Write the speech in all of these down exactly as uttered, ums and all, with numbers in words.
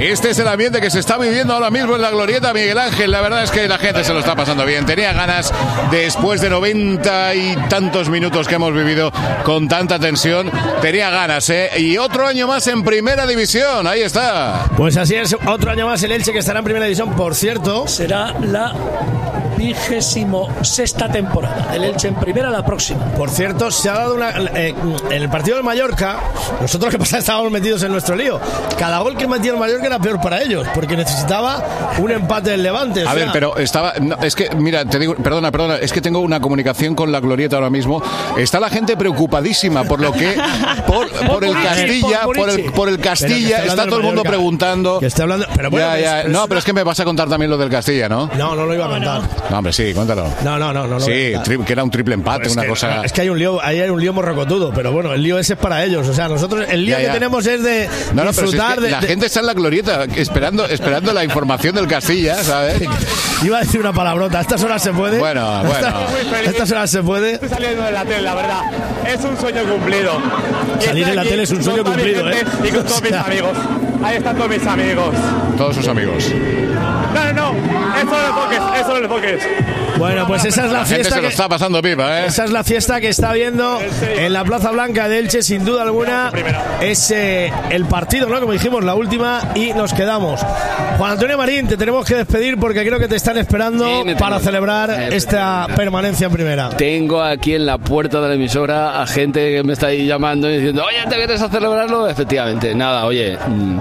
Este es el ambiente que se está viviendo ahora mismo en la Glorieta, Miguel Ángel. La verdad es que la gente se lo está pasando bien. Tenía ganas, después de noventa y tantos minutos que hemos vivido con tanta tensión, tenía ganas, ¿eh? Y otro año más en Primera División, ahí está. Pues así es, otro año más el Elche que estará en Primera División, por cierto. Será la vigésimo sexta temporada del Elche en Primera, la próxima. Por cierto, se ha dado una eh, en el partido del Mallorca, nosotros que pasa estábamos metidos en nuestro lío. Cada gol que metía el Mallorca era peor para ellos, porque necesitaba un empate del Levante. A o sea. ver, pero estaba, no, es que mira, te digo, perdona, perdona, es que tengo una comunicación con la Glorieta ahora mismo. Está la gente preocupadísima por lo que por, por el Castilla, por el, por el Castilla, está todo el mundo preguntando. Que está hablando, pero bueno, ya, ya, pero no, es pero una... es que me vas a contar también lo del Castilla, ¿no? No, no lo iba a contar. No, hombre, sí, cuéntalo. No, no, no, no. Sí, tri- que era un triple empate, pues una que, cosa. Es que hay un lío, ahí hay un lío morrocotudo, pero bueno, el lío ese es para ellos. O sea, nosotros el lío ya, ya. que tenemos es de no, no, disfrutar pero si es que de, la de... gente está en la Glorieta esperando, esperando la información del Castilla, ¿sabes? Iba a decir una palabrota. A estas horas se puede. Bueno, bueno. A estas horas se puede. Estoy saliendo de la tele, la verdad. Es un sueño cumplido. Salir en la tele es un sueño cumplido, ¿eh? Y con todos mis amigos. Ahí están todos mis amigos. Todos sus amigos. No, no, no. Eso no le enfoques. Eso no le enfoques. Bueno, pues esa es la, La gente fiesta se lo que está pasando pipa, ¿eh? esa es la fiesta que está viendo en la Plaza Blanca de Elche, sin duda alguna. Es eh, el partido, ¿no? Como dijimos, la última, y nos quedamos. Juan Antonio Marín, te tenemos que despedir porque creo que te están esperando sí, para tengo. celebrar Eh, esta permanencia en Primera. Tengo aquí en la puerta de la emisora a gente que me está ahí llamando y diciendo, oye, ¿te quieres a celebrarlo? Efectivamente, nada, oye,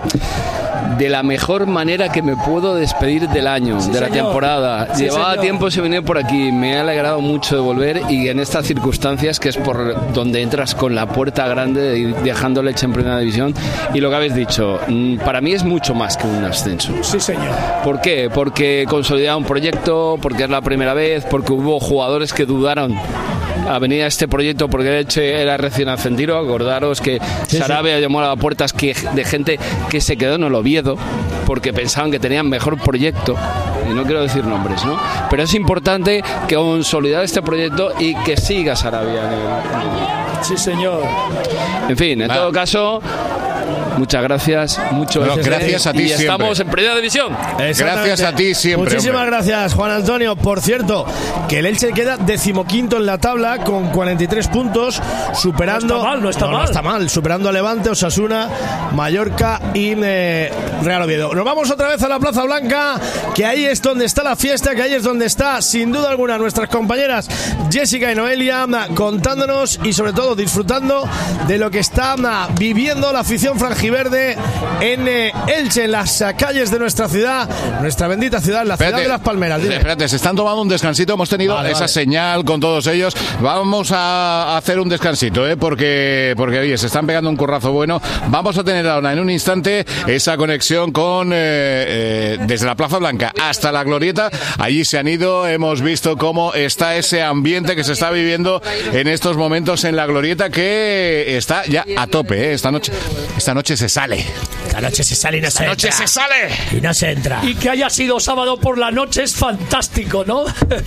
de la mejor manera que me puedo despedir del año, sí, de la señor. temporada. Sí, Llevaba señor. tiempo sin venir por aquí, me ha alegrado mucho de volver, y en estas circunstancias, que es por donde entras con la puerta grande y dejando Leche en Primera División, y lo que habéis dicho, para mí es mucho más que un ascenso. Sí, señor. ¿Por qué? Porque consolidaba un proyecto, porque es la primera vez, porque hubo jugadores que dudaron a venir a este proyecto porque Elche era recién ascendido. Acordaros que sí, Sarabia sí. llamó a las puertas que, de gente que se quedó en el Oviedo porque pensaban que tenían mejor proyecto, y no quiero decir nombres, ¿no? Pero es importante que consolidar este proyecto y que siga Sarabia en el... Sí, señor. En fin, en Ah. todo caso, muchas gracias, mucho Bueno, gracias a ti y siempre. estamos en Primera División. Gracias a ti siempre. Muchísimas hombre. gracias, Juan Antonio. Por cierto, que el Elche queda decimoquinto en la tabla con cuarenta y tres puntos, superando. No está mal, no está no, mal. No está mal, superando a Levante, Osasuna, Mallorca y eh, Real Oviedo. Nos vamos otra vez a la Plaza Blanca, que ahí es donde está la fiesta, que ahí es donde está, sin duda alguna, nuestras compañeras Jessica y Noelia contándonos y sobre todo disfrutando de lo que está viviendo la afición frangiverde en eh, Elche, en las calles de nuestra ciudad, nuestra bendita ciudad, la Espérate, ciudad de las Palmeras. Dime. Espérate, se están tomando un descansito. Hemos tenido Vale, esa vale. señal con todos ellos. Vamos a hacer un descansito, ¿eh? Porque, porque oye, se están pegando un currazo bueno. Vamos a tener ahora en un instante esa conexión con eh, eh, desde la Plaza Blanca hasta la Glorieta. Allí se han ido. Hemos visto cómo está ese ambiente que se está viviendo en estos momentos en la Glorieta, que está ya a tope, ¿eh? Esta noche, esta noche se sale. Esta noche se sale y no se Esta noche entra. se sale. Y no se entra. Y que haya sido sábado por la noche es fantástico, ¿no?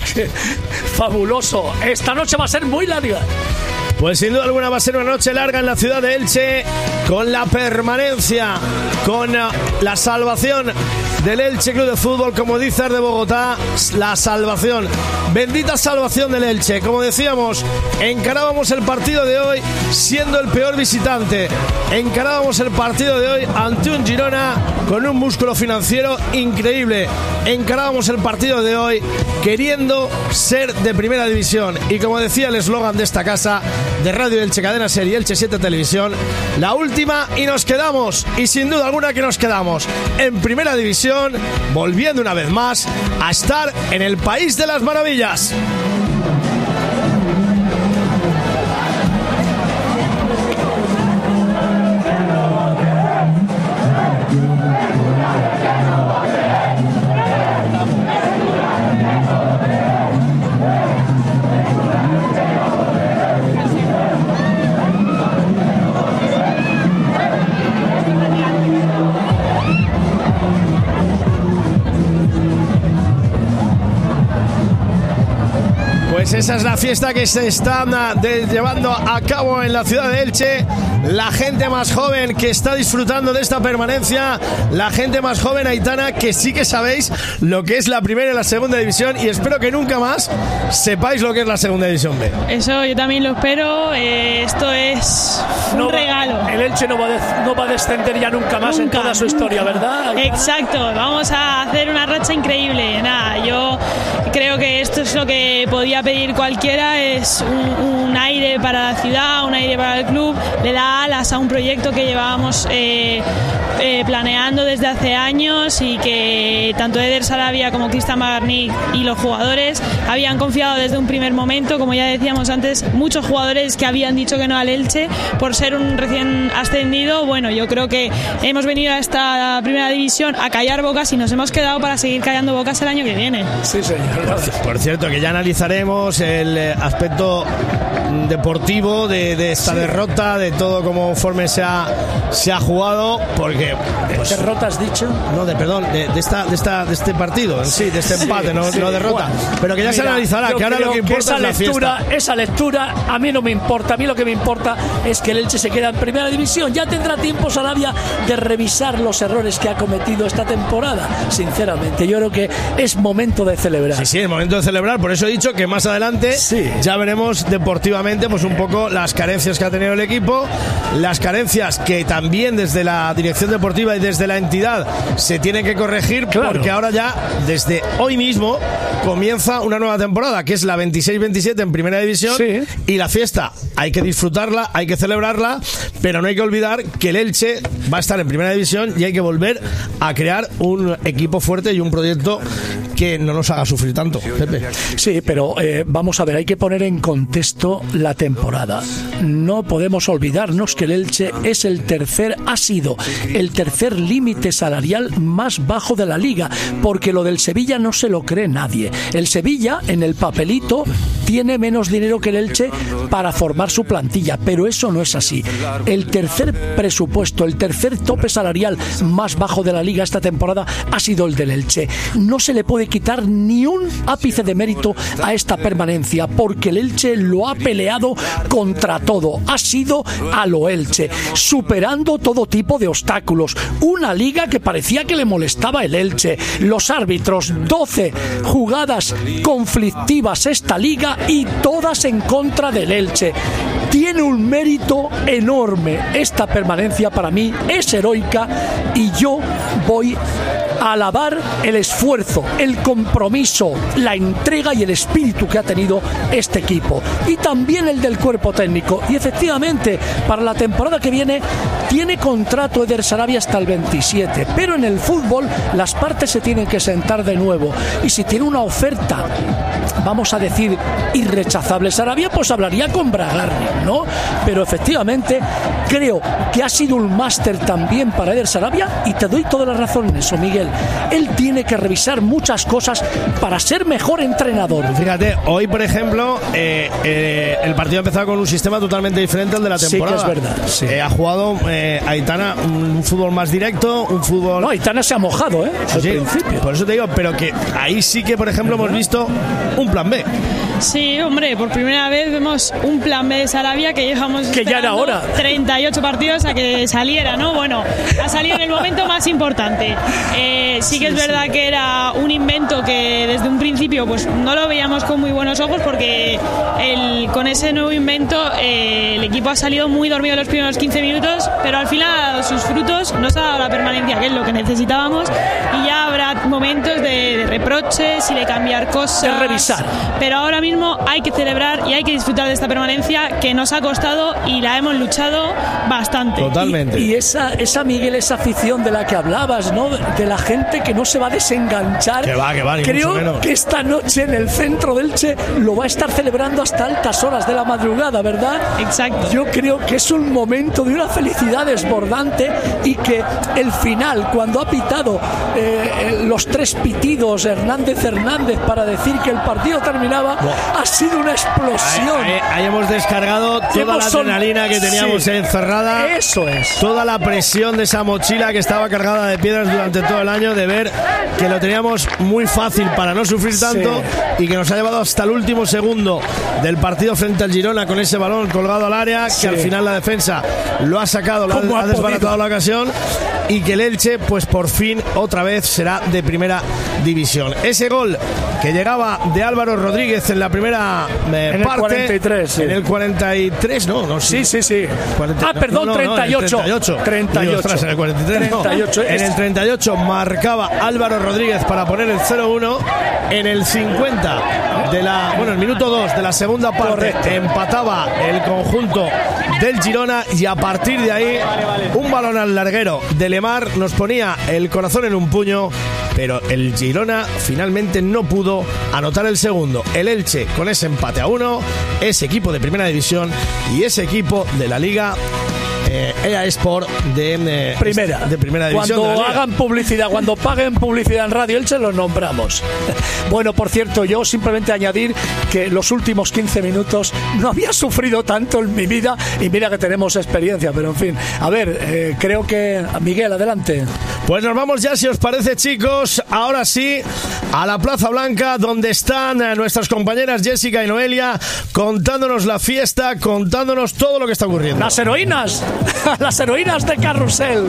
Fabuloso. Esta noche va a ser muy larga. Pues sin duda alguna va a ser una noche larga en la ciudad de Elche, con la permanencia, con uh, la salvación del Elche Club de Fútbol, como dice de Bogotá, la salvación, bendita salvación del Elche. Como decíamos, encarábamos el partido de hoy siendo el peor visitante, encarábamos el partido de hoy ante un Girona con un músculo financiero increíble, encarábamos el partido de hoy queriendo ser de primera división, y como decía el eslogan de esta casa, de Radio Elche Cadena Ser y Elche siete Televisión, la última, y nos quedamos, y sin duda alguna que nos quedamos en primera división, volviendo una vez más a estar en el país de las maravillas. Pues esa es la fiesta que se está de, llevando a cabo en la ciudad de Elche. La gente más joven que está disfrutando de esta permanencia, la gente más joven, Aitana, que sí que sabéis lo que es la primera y la segunda división, y espero que nunca más sepáis lo que es la segunda división B. Eso yo también lo espero. Eh, esto es un no regalo. Va, el Elche no va, de, no va a descender ya nunca más nunca, en toda su historia, ¿verdad? Exacto, vamos a hacer una racha increíble. Nada, yo creo que esto es lo que podía pedir cualquiera, es un, un aire para la ciudad, un aire para el club, le da alas a un proyecto que llevábamos eh, eh, planeando desde hace años y que tanto Eder Sarabia como Cristian Magarnik y los jugadores habían confiado desde un primer momento. Como ya decíamos antes, muchos jugadores que habían dicho que no al Elche por ser un recién ascendido. Bueno, yo creo que hemos venido a esta primera división a callar bocas y nos hemos quedado para seguir callando bocas el año que viene. Sí, señor. Por, por cierto, que ya analizaremos el aspecto deportivo de, de esta sí. derrota, de todo conforme se ha, se ha jugado, porque pues, ¿derrota has dicho? No, de perdón, de, de esta de esta de este partido, sí, de este empate, sí, no, sí, no derrota, bueno, pero que ya mira, se analizará, que ahora lo que importa que esa es la lectura, fiesta. Esa lectura a mí no me importa, a mí lo que me importa es que el Elche se queda en primera división. Ya tendrá tiempo Sarabia de revisar los errores que ha cometido esta temporada. Sinceramente, yo creo que es momento de celebrar. Sí, sí, es momento de celebrar, por eso he dicho que más adelante sí. ya veremos deportivamente pues un poco las carencias que ha tenido el equipo, las carencias que también desde la dirección deportiva y desde la entidad se tienen que corregir, claro. porque ahora ya desde hoy mismo comienza una nueva temporada que es la veintiséis veintisiete en primera división sí. y la fiesta hay que disfrutarla, hay que celebrarla, pero no hay que olvidar que el Elche va a estar en primera división y hay que volver a crear un equipo fuerte y un proyecto que no nos haga sufrir tanto, Pepe. Sí, pero eh, vamos a ver, hay que poner en contexto la temporada. No podemos olvidarnos que el Elche es el tercer, ha sido el tercer límite salarial más bajo de la liga, porque lo del Sevilla no se lo cree nadie. El Sevilla, en el papelito, tiene menos dinero que el Elche para formar su plantilla, pero eso no es así. El tercer presupuesto, el tercer tope salarial más bajo de la liga esta temporada ha sido el del Elche. No se le puede quitar ni un ápice de mérito a esta permanencia, porque el Elche lo ha peleado contra todo. Ha sido a lo Elche, superando todo tipo de obstáculos. Una liga que parecía que le molestaba el Elche. Los árbitros, doce jugadas conflictivas esta liga y todas en contra del Elche. Tiene un mérito enorme. Esta permanencia para mí es heroica y yo voy a alabar el esfuerzo, el compromiso, la entrega y el espíritu que ha tenido este equipo, y también el del cuerpo técnico. Y efectivamente, para la temporada que viene tiene contrato Eder Sarabia hasta el veintisiete, pero en el fútbol las partes se tienen que sentar de nuevo, y si tiene una oferta, vamos a decir, irrechazable Sarabia, pues hablaría con Bragarni, ¿no? Pero efectivamente creo que ha sido un máster también para Eder Sarabia, y te doy toda la razón en eso, Miguel. Él tiene que revisar muchas cosas para ser mejor entrenador. Fíjate, hoy por ejemplo eh, eh, el partido ha empezado con un sistema totalmente diferente al de la temporada. Sí, que es verdad. Sí. Eh, ha jugado eh, Aitana un fútbol más directo, un fútbol... No, Aitana se ha mojado, ¿eh? Al sí, principio. Por eso te digo, pero que ahí sí que por ejemplo hemos visto un plan B. Sí, hombre, por primera vez vemos un plan B de Sarabia que llevamos que ya era hora. treinta y ocho partidos a que saliera, ¿no? Bueno, ha salido en el momento más importante. Eh, sí que sí, es verdad sí. que era un invento que desde un principio pues no lo veíamos con muy buenos ojos, porque el, con ese nuevo invento eh, el equipo ha salido muy dormido los primeros quince minutos, pero al final ha dado sus frutos, nos ha dado la permanencia, que es lo que necesitábamos, y ya habrá momentos de, de reproches y de cambiar cosas, de revisar. Pero ahora mismo hay que celebrar y hay que disfrutar de esta permanencia que nos ha costado y la hemos luchado bastante. Totalmente. Y, y esa, esa, Miguel, esa afición de la que hablabas, ¿no? De la gente que no se va a desenganchar. Que va, que va, ni Creo mucho menos. que esta noche en el centro del Elche lo va a estar celebrando hasta altas horas de la madrugada, ¿verdad? Exacto. Yo creo que es un momento de una felicidad desbordante, y que el final, cuando ha pitado eh, los tres pitidos Hernández Hernández para decir que el partido terminaba, Ha sido una explosión. Ahí, ahí, ahí hemos descargado toda la adrenalina que teníamos sí, encerrada. Eso es. Toda la presión de esa mochila que estaba cargada de piedras durante todo el año, de ver que lo teníamos muy fácil para no sufrir tanto sí. y que nos ha llevado hasta el último segundo del partido frente al Girona con ese balón colgado al área, sí. que al final la defensa lo ha sacado, lo ha, ha desbaratado la ocasión, y que el Elche pues por fin otra vez será de primera división. Ese gol que llegaba de Álvaro Rodríguez en la primera eh, en parte, el cuarenta y tres, sí. en el cuarenta y tres, no, no sí, sí, sí. cuarenta, ah, perdón, no, no, treinta y ocho. No, en el treinta y ocho. treinta y ocho. Ostras, en el cuarenta y tres, treinta y ocho. No. En el treinta y ocho marcaba Álvaro Rodríguez para poner el cero uno. En el cincuenta de la, bueno, el minuto dos de la segunda parte Correcto. empataba el conjunto del Girona, y a partir de ahí un balón al larguero de Lemar nos ponía el corazón en un puño, pero el Girona finalmente no pudo anotar el segundo. El Elche con ese empate a uno, ese equipo de primera división y ese equipo de la Liga Eh, E A Sport de, eh, primera. de primera división. Cuando hagan publicidad, cuando paguen publicidad en Radio Elche, los nombramos. Bueno, por cierto, yo simplemente añadir que los últimos quince minutos no había sufrido tanto en mi vida, y mira que tenemos experiencia, pero en fin. A ver, eh, creo que Miguel, adelante. Pues nos vamos ya, si os parece, chicos, ahora sí, a la Plaza Blanca, donde están eh, nuestras compañeras Jessica y Noelia contándonos la fiesta, contándonos todo lo que está ocurriendo. Las heroínas. Las heroínas de Carrusel.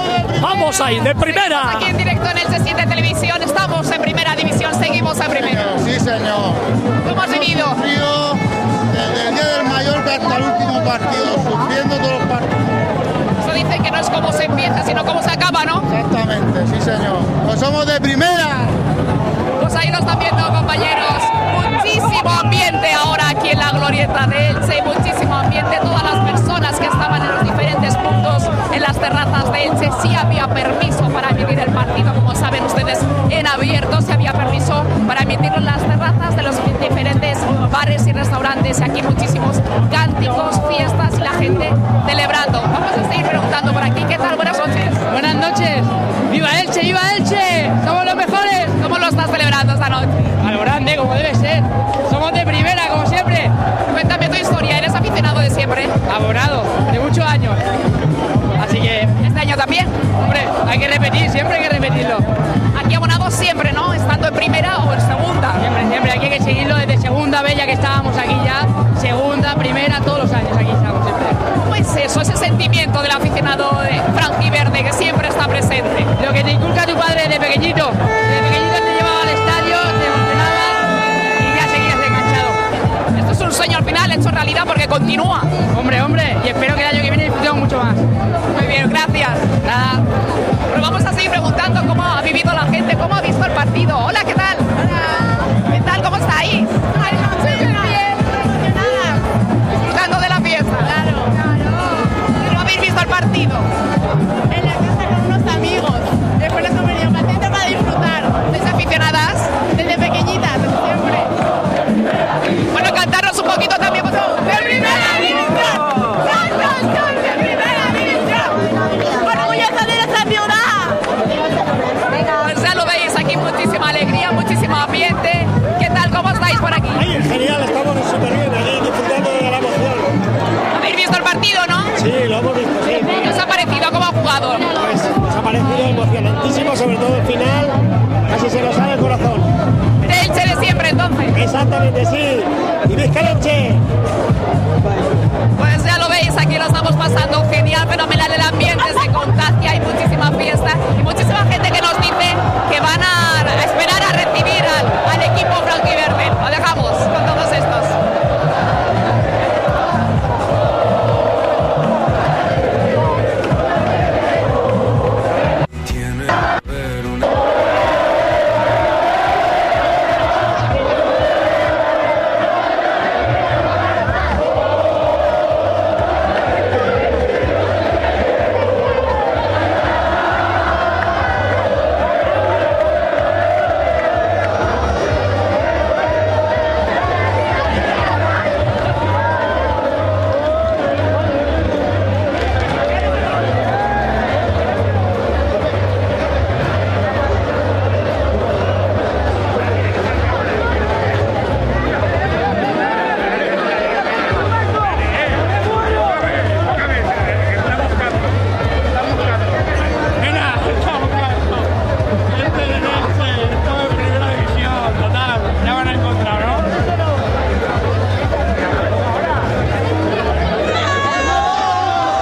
Vamos ahí, de primera. Aquí en directo en Elche siete Televisión. Estamos en primera división, seguimos en primera. Sí, señor. ¿Cómo has vivido? Sufrido desde el día del Mallorca hasta el último partido, sufriendo todos los partidos. Eso dicen que no es cómo se empieza, sino cómo se acaba, ¿no? Exactamente, sí, señor. Pues somos de primera. Pues ahí lo están viendo, compañeros. Muchísimo ambiente ahora aquí en la glorieta de Elche, muchísimo ambiente. Todas las personas que estaban en los diferentes puntos en las terrazas de Elche, sí había permiso para emitir el partido, como saben ustedes, en abierto, sí había permiso para emitirlo en las terrazas de los diferentes bares y restaurantes. Aquí muchísimos cánticos, fiestas y la gente celebrando. Vamos a seguir preguntando por aquí. ¿Qué tal? Buenas noches. Buenas noches. ¡Viva Elche, viva Elche! ¡Somos los mejores! ¿Cómo lo estás celebrando esta noche? A lo grande, como debe ser. Somos de primera, como siempre. Cuéntame tu historia. ¿Eres aficionado de siempre? Abonado, de muchos años. Así que... ¿Este año también? Hombre, hay que repetir, siempre hay que repetirlo. Aquí abonado siempre, ¿no? Estando en primera o en segunda. Siempre, siempre. Aquí hay que seguirlo desde segunda vez, ya que estábamos aquí ya. Segunda, primera, todos los años aquí estamos siempre. ¿Cómo es eso, ese sentimiento del aficionado de franjiverde que siempre está presente? Lo que te inculca tu padre desde pequeñito. Desde pequeñito te llevaba al estadio, te emocionaba y ya seguías enganchado. Esto es un sueño al final hecho realidad porque continúa. Hombre, hombre, y espero que el año que viene disfrutemos mucho más. Muy bien, gracias. Nada. Pero vamos a seguir preguntando cómo ha vivido la gente, cómo ha visto el partido. Hola, ¿qué tal? Hola. ¿Qué tal? ¿Cómo está ahí? Ay, no, muy bien, emocionada. Disfrutando de la fiesta. Claro, claro. ¿Cómo habéis visto el partido? En la casa con unos amigos. Después hemos venido más gente para disfrutar. ¿Sois aficionadas? Desde pequeñitas, desde siempre. Bueno, cantarnos un poquito también. Pues, ¡de primera división! ¡Santos son de primera división! ¡Orgullosa de nuestra ciudad! Pues ya lo veis, aquí muchísima alegría, muchísimo ambiente. ¿Qué tal? ¿Cómo estáis por aquí? Ay, genial, estamos súper bien aquí disfrutando de la emoción. ¿Habéis visto el partido, no? Sí, lo hemos visto, sí. ¿Qué os ha parecido? ¿Cómo ha jugado? Pues nos ha parecido emocionantísimo, sobre todo el final. Casi se nos sale el corazón. De Elche de siempre, entonces. Exactamente, sí. ¡Y Vizca Elche! Pues ya lo veis, aquí lo estamos pasando genial, fenomenal.